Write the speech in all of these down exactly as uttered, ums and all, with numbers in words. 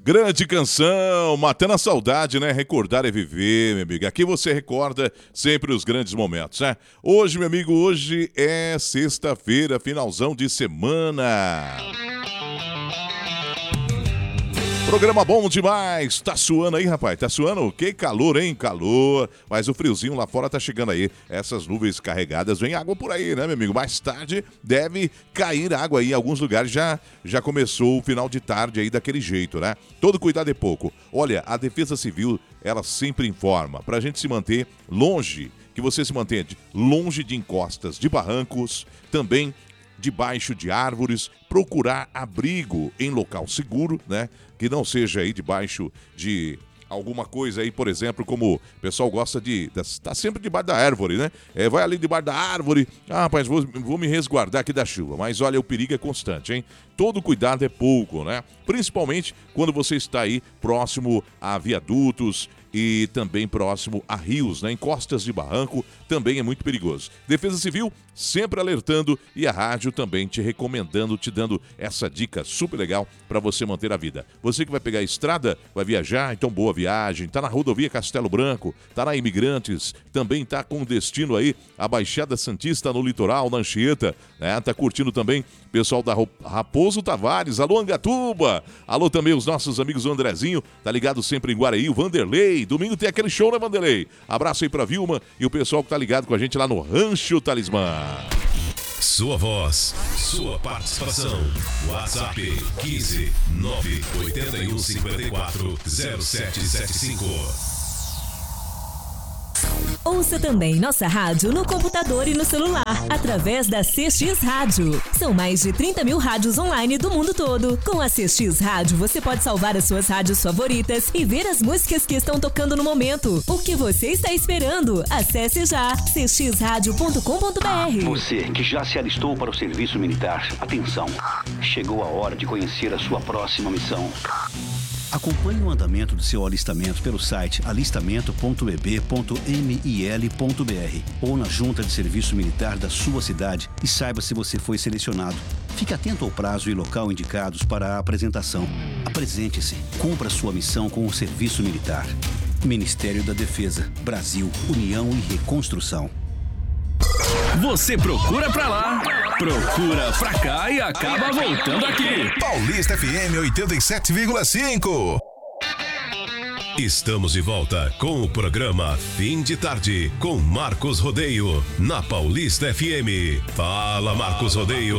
Grande canção, matando a saudade, né? Recordar é viver, meu amigo. Aqui você recorda sempre os grandes momentos, né? Hoje, meu amigo, hoje é sexta-feira, finalzão de semana. Programa bom demais. Tá suando aí, rapaz? Tá suando? Que calor, hein? Calor. Mas o friozinho lá fora tá chegando aí. Essas nuvens carregadas, vem água por aí, né, meu amigo? Mais tarde deve cair água aí. Em alguns lugares já, já começou o final de tarde aí daquele jeito, né? Todo cuidado é pouco. Olha, a Defesa Civil, ela sempre informa pra gente se manter longe, que você se mantenha longe de encostas de barrancos, também debaixo de árvores, procurar abrigo em local seguro, né? Que não seja aí debaixo de alguma coisa aí, por exemplo, como o pessoal gosta de... Tá sempre debaixo da árvore, né? É, vai ali debaixo da árvore, ah, rapaz, vou, vou me resguardar aqui da chuva. Mas olha, o perigo é constante, hein? Todo cuidado é pouco, né? Principalmente quando você está aí próximo a viadutos e também próximo a rios, né? Encostas de barranco também é muito perigoso. Defesa Civil sempre alertando e a rádio também te recomendando, te dando essa dica super legal para você manter a vida. Você que vai pegar a estrada, vai viajar, então boa viagem. Tá na rodovia Castelo Branco, tá na Imigrantes, também tá com destino aí a Baixada Santista no litoral, na Anchieta, né? Tá curtindo também pessoal da Raposo Tavares, alô Angatuba, alô também os nossos amigos do Andrezinho, tá ligado sempre em Guaraí, o Vanderlei, domingo tem aquele show, né, Vanderlei? Abraço aí pra Vilma e o pessoal que tá ligado com a gente lá no Rancho Talismã. Sua voz, sua participação. WhatsApp quinze nove oito um cinco quatro zero sete sete cinco. Ouça também nossa rádio no computador e no celular, através da C X Rádio. São mais de trinta mil rádios online do mundo todo. Com a C X Rádio, você pode salvar as suas rádios favoritas e ver as músicas que estão tocando no momento. O que você está esperando? Acesse já c x rádio ponto com ponto b r. Você que já se alistou para o serviço militar, atenção. Chegou a hora de conhecer a sua próxima missão. Acompanhe o andamento do seu alistamento pelo site alistamento ponto e b ponto mil ponto b r ou na junta de serviço militar da sua cidade e saiba se você foi selecionado. Fique atento ao prazo e local indicados para a apresentação. Apresente-se, cumpra sua missão com o serviço militar. Ministério da Defesa, Brasil, União e Reconstrução. Você procura pra lá, procura pra cá e acaba voltando aqui. Paulista F M oitenta e sete vírgula cinco. Estamos de volta com o programa Fim de Tarde com Marcos Rodeio na Paulista F M. Fala, Marcos Rodeio.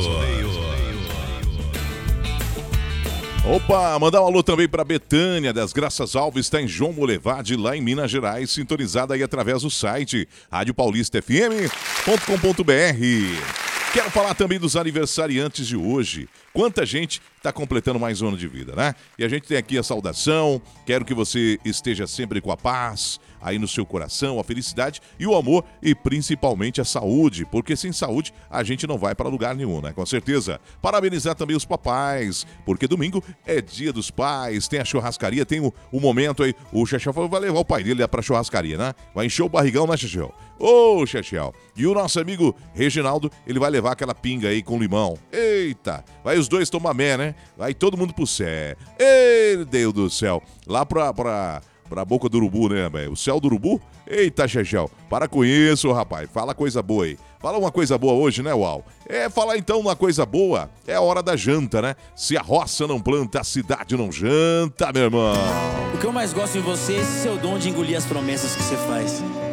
Opa, mandar um alô também para Betânia das Graças Alves, está em João Molevade, lá em Minas Gerais, sintonizada aí através do site rádio paulista f m ponto com ponto b r. Quero falar também dos aniversariantes de hoje. Quanta gente está completando mais um ano de vida, né? E a gente tem aqui a saudação, quero que você esteja sempre com a paz aí no seu coração, a felicidade e o amor e principalmente a saúde, porque sem saúde a gente não vai para lugar nenhum, né? Com certeza. Parabenizar também os papais, porque domingo é dia dos pais, tem a churrascaria, tem o, o momento aí, o Chechel falou, vai levar o pai dele lá pra churrascaria, né? Vai encher o barrigão, né, Chechel? Ô, Chechel. E o nosso amigo Reginaldo, ele vai levar aquela pinga aí com limão. Eita, vai os dois tomar mé, né? Vai todo mundo pro céu. Ei, Deus do céu. Lá pra... pra... Pra boca do urubu, né, velho? O céu do urubu? Eita, Chechel, para com isso, rapaz. Fala coisa boa aí. Fala uma coisa boa hoje, né, Uau? É, falar então uma coisa boa. É a hora da janta, né? Se a roça não planta, a cidade não janta, meu irmão. O que eu mais gosto em você é esse seu dom de engolir as promessas que você faz.